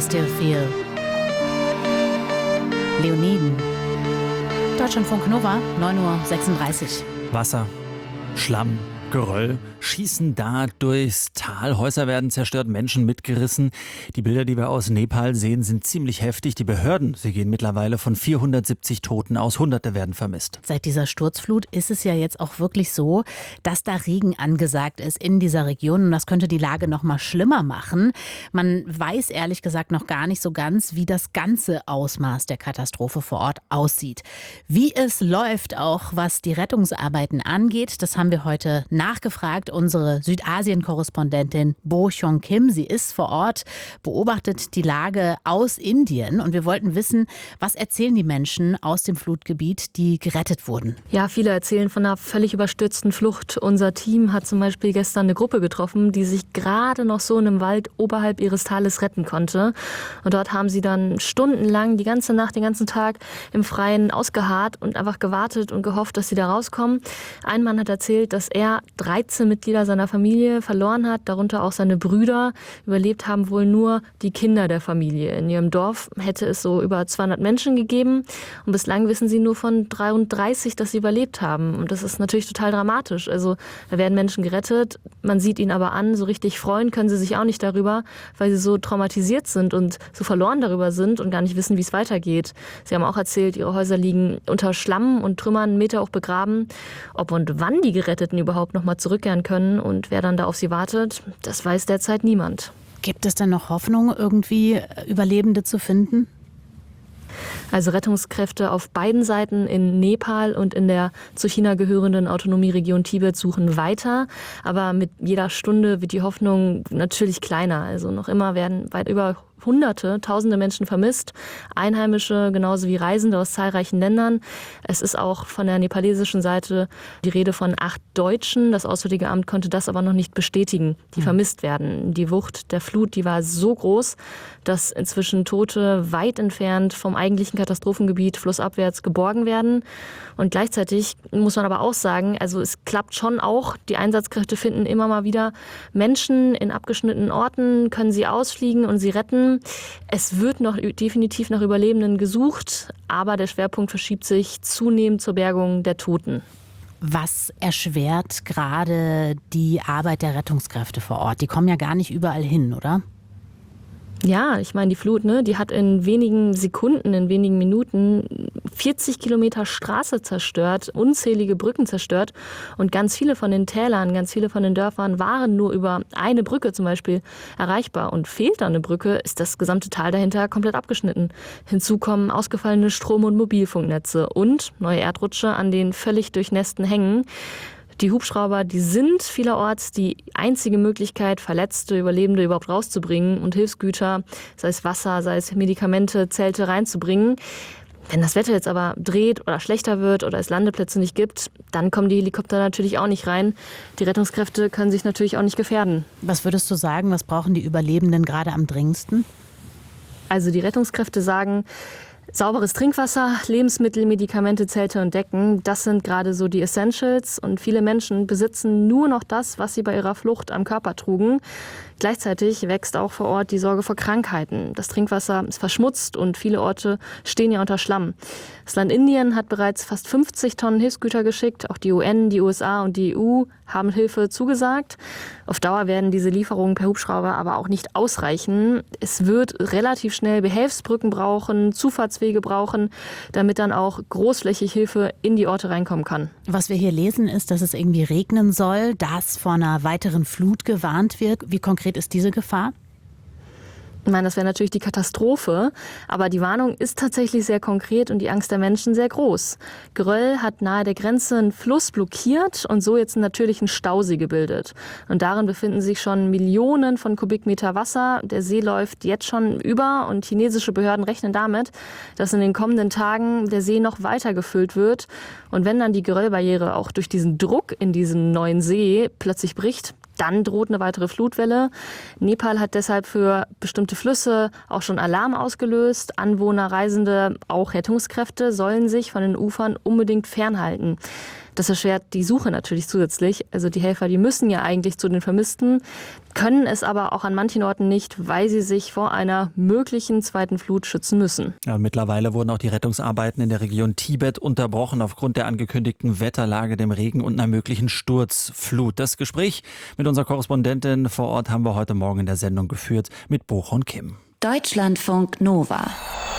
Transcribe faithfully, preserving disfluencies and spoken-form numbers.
Still Feel. Leoniden. Deutschlandfunk Nova, neun Uhr sechsunddreißig. Wasser, Schlamm, Geröll schießen da durchs Tal. Häuser werden zerstört, Menschen mitgerissen. Die Bilder, die wir aus Nepal sehen, sind ziemlich heftig. Die Behörden, sie gehen mittlerweile von vierhundertsiebzig Toten aus. Hunderte werden vermisst. Seit dieser Sturzflut ist es ja jetzt auch wirklich so, dass da Regen angesagt ist in dieser Region. Und das könnte die Lage noch mal schlimmer machen. Man weiß ehrlich gesagt noch gar nicht so ganz, wie das ganze Ausmaß der Katastrophe vor Ort aussieht. Wie es läuft, auch was die Rettungsarbeiten angeht, das haben wir heute nachgefragt. Unsere Südasien-Korrespondentin Bo Hyung Kim, sie ist vor Ort, beobachtet die Lage aus Indien. Und wir wollten wissen, was erzählen die Menschen aus dem Flutgebiet, die gerettet wurden? Ja, viele erzählen von einer völlig überstürzten Flucht. Unser Team hat zum Beispiel gestern eine Gruppe getroffen, die sich gerade noch so in einem Wald oberhalb ihres Tales retten konnte. Und dort haben sie dann stundenlang, die ganze Nacht, den ganzen Tag im Freien ausgeharrt und einfach gewartet und gehofft, dass sie da rauskommen. Ein Mann hat erzählt, dass er dreizehn Mitglieder seiner Familie verloren hat, darunter auch seine Brüder. Überlebt haben wohl nur die Kinder der Familie. In ihrem Dorf hätte es so über zweihundert Menschen gegeben und bislang wissen sie nur von dreiunddreißig, dass sie überlebt haben. Und das ist natürlich total dramatisch. Also da werden Menschen gerettet, man sieht ihnen aber an, so richtig freuen können sie sich auch nicht darüber, weil sie so traumatisiert sind und so verloren darüber sind und gar nicht wissen, wie es weitergeht. Sie haben auch erzählt, ihre Häuser liegen unter Schlamm und Trümmern, einen Meter hoch begraben. Ob und wann die Geretteten überhaupt noch mal zurückkehren können und wer dann da auf sie wartet, das weiß derzeit niemand. Gibt es denn noch Hoffnung, irgendwie Überlebende zu finden? Also Rettungskräfte auf beiden Seiten in Nepal und in der zu China gehörenden Autonomieregion Tibet suchen weiter. Aber mit jeder Stunde wird die Hoffnung natürlich kleiner. Also noch immer werden weit über Hunderte, Tausende Menschen vermisst, Einheimische genauso wie Reisende aus zahlreichen Ländern. Es ist auch von der nepalesischen Seite die Rede von acht Deutschen. Das Auswärtige Amt konnte das aber noch nicht bestätigen, die mhm. vermisst werden. Die Wucht der Flut, die war so groß, dass inzwischen Tote weit entfernt vom eigentlichen Katastrophengebiet flussabwärts geborgen werden. Und gleichzeitig muss man aber auch sagen, also es klappt schon auch. Die Einsatzkräfte finden immer mal wieder Menschen in abgeschnittenen Orten, können sie ausfliegen und sie retten. Es wird noch definitiv nach Überlebenden gesucht, aber der Schwerpunkt verschiebt sich zunehmend zur Bergung der Toten. Was erschwert gerade die Arbeit der Rettungskräfte vor Ort? Die kommen ja gar nicht überall hin, oder? Ja, ich meine, die Flut, ne, die hat in wenigen Sekunden, in wenigen Minuten vierzig Kilometer Straße zerstört, unzählige Brücken zerstört und ganz viele von den Tälern, ganz viele von den Dörfern waren nur über eine Brücke zum Beispiel erreichbar. Und fehlt da eine Brücke, ist das gesamte Tal dahinter komplett abgeschnitten. Hinzu kommen ausgefallene Strom- und Mobilfunknetze und neue Erdrutsche an den völlig durchnässten Hängen. Die Hubschrauber, die sind vielerorts die einzige Möglichkeit, Verletzte, Überlebende überhaupt rauszubringen und Hilfsgüter, sei es Wasser, sei es Medikamente, Zelte reinzubringen. Wenn das Wetter jetzt aber dreht oder schlechter wird oder es Landeplätze nicht gibt, dann kommen die Helikopter natürlich auch nicht rein. Die Rettungskräfte können sich natürlich auch nicht gefährden. Was würdest du sagen, was brauchen die Überlebenden gerade am dringendsten? Also die Rettungskräfte sagen, sauberes Trinkwasser, Lebensmittel, Medikamente, Zelte und Decken, das sind gerade so die Essentials. Und viele Menschen besitzen nur noch das, was sie bei ihrer Flucht am Körper trugen. Gleichzeitig wächst auch vor Ort die Sorge vor Krankheiten. Das Trinkwasser ist verschmutzt und viele Orte stehen ja unter Schlamm. Das Land Indien hat bereits fast fünfzig Tonnen Hilfsgüter geschickt. Auch die U N, die U S A und die E U haben Hilfe zugesagt. Auf Dauer werden diese Lieferungen per Hubschrauber aber auch nicht ausreichen. Es wird relativ schnell Behelfsbrücken brauchen, Zufahrtswege brauchen, damit dann auch großflächig Hilfe in die Orte reinkommen kann. Was wir hier lesen, ist, dass es irgendwie regnen soll, dass vor einer weiteren Flut gewarnt wird. Wie konkret ist diese Gefahr? Ich meine, das wäre natürlich die Katastrophe, aber die Warnung ist tatsächlich sehr konkret und die Angst der Menschen sehr groß. Geröll hat nahe der Grenze einen Fluss blockiert und so jetzt einen natürlichen Stausee gebildet. Und darin befinden sich schon Millionen von Kubikmeter Wasser. Der See läuft jetzt schon über und chinesische Behörden rechnen damit, dass in den kommenden Tagen der See noch weiter gefüllt wird. Und wenn dann die Geröllbarriere auch durch diesen Druck in diesen neuen See plötzlich bricht, dann droht eine weitere Flutwelle. Nepal hat deshalb für bestimmte Flüsse auch schon Alarm ausgelöst. Anwohner, Reisende, auch Rettungskräfte sollen sich von den Ufern unbedingt fernhalten. Das erschwert die Suche natürlich zusätzlich. Also die Helfer, die müssen ja eigentlich zu den Vermissten, können es aber auch an manchen Orten nicht, weil sie sich vor einer möglichen zweiten Flut schützen müssen. Ja, mittlerweile wurden auch die Rettungsarbeiten in der Region Tibet unterbrochen aufgrund der angekündigten Wetterlage, dem Regen und einer möglichen Sturzflut. Das Gespräch mit unserer Korrespondentin vor Ort haben wir heute Morgen in der Sendung geführt mit Bochum Kim. Deutschlandfunk Nova.